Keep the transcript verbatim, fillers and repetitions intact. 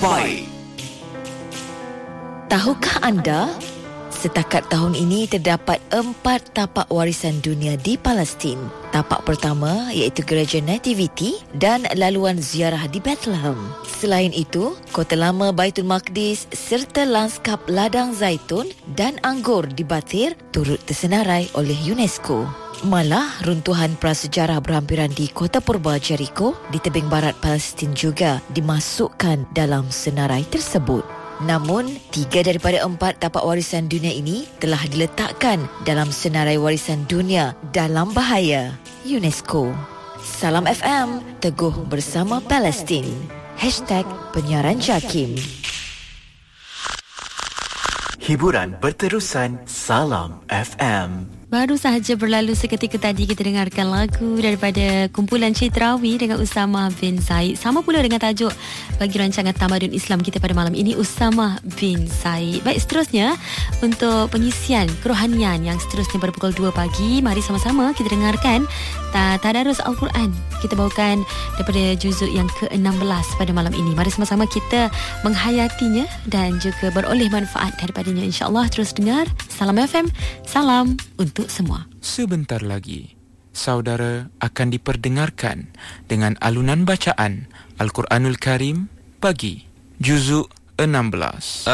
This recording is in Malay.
terbaik. Tahukah anda, setakat tahun ini terdapat empat tapak warisan dunia di Palestin. Tapak pertama iaitu Gereja Nativity dan laluan ziarah di Bethlehem. Selain itu, Kota Lama Baitul Maqdis serta lanskap ladang zaitun dan anggur di Batir turut tersenarai oleh UNESCO. Malah, runtuhan prasejarah berhampiran di Kota Purba Jericho di tebing barat Palestin juga dimasukkan dalam senarai tersebut. Namun, tiga daripada empat tapak warisan dunia ini telah diletakkan dalam senarai warisan dunia dalam bahaya UNESCO. Salam F M, teguh bersama Palestin. Hashtag penyiaran JAKIM. Hiburan berterusan. Salam F M. Baru sahaja berlalu seketika tadi kita dengarkan lagu daripada kumpulan Citrawi dengan Usamah bin Zaid. Sama pula dengan tajuk bagi rancangan Tamadun Islam kita pada malam ini, Usamah bin Zaid. Baik, seterusnya untuk pengisian kerohanian yang seterusnya pada pukul dua pagi, mari sama-sama kita dengarkan Tadarus Al-Quran. Kita bawakan daripada juzuk yang ke enam belas pada malam ini. Mari sama-sama kita menghayatinya dan juga beroleh manfaat daripadanya, insya-Allah. Terus dengar Salam F M. Salam untuk semua. Sebentar lagi, saudara akan diperdengarkan dengan alunan bacaan Al-Quranul Karim pagi, juzuk enam belas.